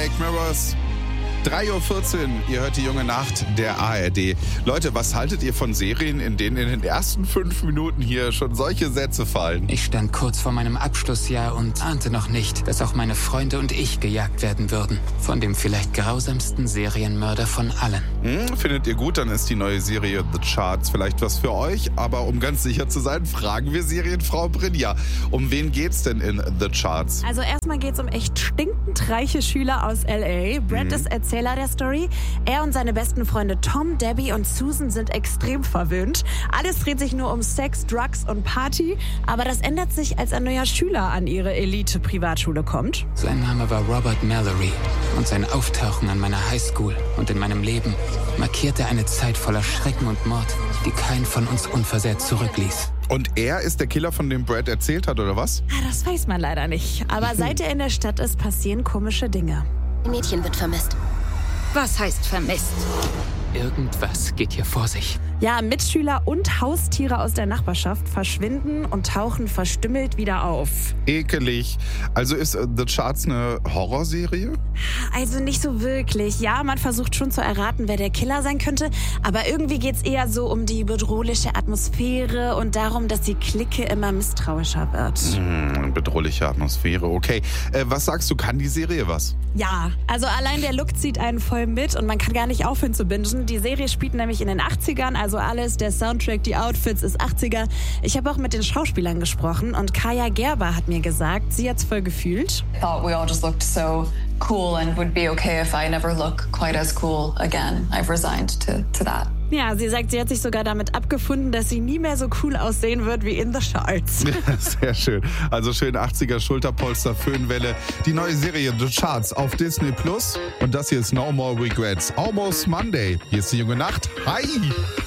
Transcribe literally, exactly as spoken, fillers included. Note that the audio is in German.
Black Mirrors. drei Uhr vierzehn, ihr hört die junge Nacht der A R D. Leute, was haltet ihr von Serien, in denen in den ersten fünf Minuten hier schon solche Sätze fallen? Ich stand kurz vor meinem Abschlussjahr und ahnte noch nicht, dass auch meine Freunde und ich gejagt werden würden. Von dem vielleicht grausamsten Serienmörder von allen. Hm, findet ihr gut, dann ist die neue Serie The Charts vielleicht was für euch. Aber um ganz sicher zu sein, fragen wir Serienfrau Brynja. Um wen geht's denn in The Charts? Also erstmal geht's um echt stinkend reiche Schüler aus L A. Brad ist Erzähler der Story. Er und seine besten Freunde Tom, Debbie und Susan sind extrem verwöhnt. Alles dreht sich nur um Sex, Drugs und Party. Aber das ändert sich, als ein neuer Schüler an ihre Elite-Privatschule kommt. Sein Name war Robert Mallory und sein Auftauchen an meiner Highschool und in meinem Leben markierte eine Zeit voller Schrecken und Mord, die keinen von uns unversehrt zurückließ. Und er ist der Killer, von dem Brad erzählt hat, oder was? Ah, das weiß man leider nicht. Aber seit er in der Stadt ist, passieren komische Dinge. Ein Mädchen wird vermisst. Was heißt vermisst? Irgendwas geht hier vor sich. Ja, Mitschüler und Haustiere aus der Nachbarschaft verschwinden und tauchen verstümmelt wieder auf. Ekelig. Also ist äh, The Charts eine Horrorserie? Also nicht so wirklich. Ja, man versucht schon zu erraten, wer der Killer sein könnte. Aber irgendwie geht's eher so um die bedrohliche Atmosphäre und darum, dass die Clique immer misstrauischer wird. Hm, bedrohliche Atmosphäre, okay. Äh, was sagst du, kann die Serie was? Ja, also allein der Look zieht einen voll mit und man kann gar nicht aufhören zu bingen. Die Serie spielt nämlich in den achtzigern, also alles, der Soundtrack, die Outfits ist achtziger. Ich habe auch mit den Schauspielern gesprochen und Kaya Gerber hat mir gesagt, sie hat's voll gefühlt. I thought we all just looked so cool and would be okay if I never look quite as cool again. I've resigned to, to that. Ja, sie sagt, sie hat sich sogar damit abgefunden, dass sie nie mehr so cool aussehen wird wie in The Charts. Sehr schön. Also schön achtziger Schulterpolster, Föhnwelle. Die neue Serie The Charts auf Disney Plus. Und das hier ist No More Regrets. Almost Monday. Hier ist die junge Nacht. Hi!